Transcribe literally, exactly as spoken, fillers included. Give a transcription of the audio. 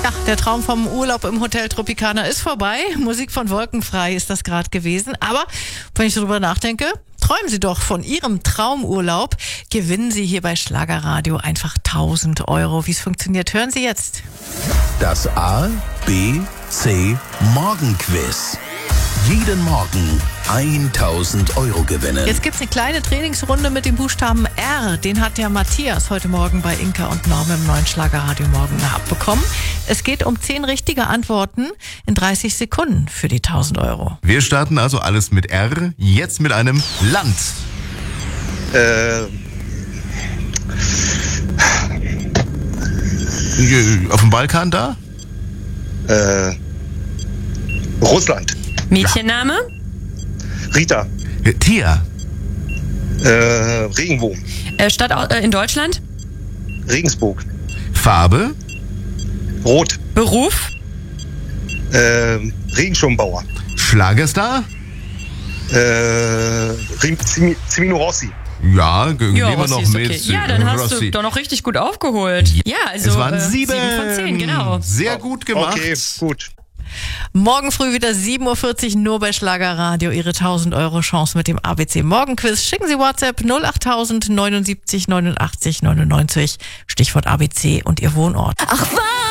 Ja, der Traum vom Urlaub im Hotel Tropicana ist vorbei. Musik von Wolkenfrei ist das gerade gewesen. Aber wenn ich so drüber nachdenke, träumen Sie doch von Ihrem Traumurlaub. Gewinnen Sie hier bei Schlagerradio einfach tausend Euro. Wie es funktioniert, hören Sie jetzt. Das A, B, C Morgenquiz. Jeden Morgen tausend Euro gewinnen. Jetzt gibt's eine kleine Trainingsrunde mit dem Buchstaben R. Den hat ja Matthias heute Morgen bei Inka und Norm im neuen Schlagerradio Morgen abbekommen. Es geht um zehn richtige Antworten in dreißig Sekunden für die tausend Euro. Wir starten also alles mit R, jetzt mit einem Land. Äh, Auf dem Balkan da? äh, Russland. Mädchenname? Rita. Tia. Äh, Regenbogen. Äh, Stadt au- äh, in Deutschland? Regensburg. Farbe. Rot. Beruf? Äh, Regenschirmbauer. Schlagerstar. Äh, Rim- Zimi- Zimino Rossi. Ja, ge- Ja, nehmen wir Rossi noch ist mit. okay. Ja, dann hast Rossi. du doch noch richtig gut aufgeholt. Ja, also Es waren äh, sieben. sieben von zehn, genau. Sehr gut gemacht. Okay, gut. Morgen früh wieder sieben Uhr vierzig nur bei Schlagerradio. Ihre tausend Euro Chance mit dem A B C Morgenquiz. Schicken Sie WhatsApp null acht neunundsiebzig neunundachtzig neunundneunzig. Stichwort A B C und Ihr Wohnort. Ach was?